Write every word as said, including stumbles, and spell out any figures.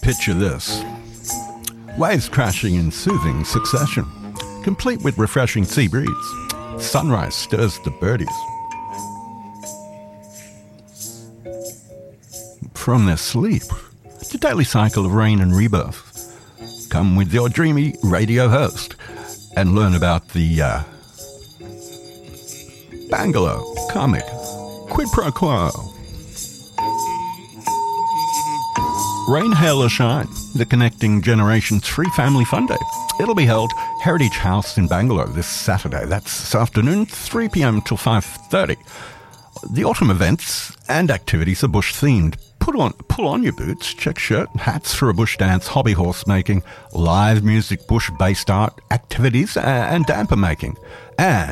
Picture this. Waves crashing in soothing succession, complete with refreshing sea breeze. Sunrise stirs the birdies. From their sleep, the daily cycle of rain and rebirth. Come with your dreamy radio host and learn about the uh, Bangalore comic Quid Pro Quo. Rain, hail or shine, the Connecting Generations Free Family Fun Day. It'll be held Heritage House in Bangalore this Saturday. That's this afternoon, three p.m. till five thirty. The autumn events and activities are bush-themed. Put on, pull on your boots, check shirt, hats for a bush dance, hobby horse making, live music, bush-based art activities, and damper making. And